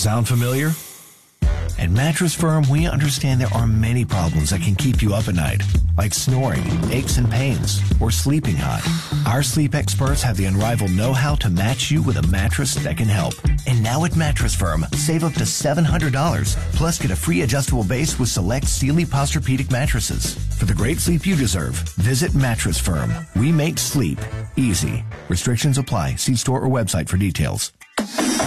Sound familiar? At Mattress Firm, we understand there are many problems that can keep you up at night, like snoring, aches and pains, or sleeping hot. Our sleep experts have the unrivaled know-how to match you with a mattress that can help. And now at Mattress Firm, save up to $700, plus get a free adjustable base with select Sealy Posturepedic mattresses. For the great sleep you deserve, visit Mattress Firm. We make sleep easy. Restrictions apply. See store or website for details.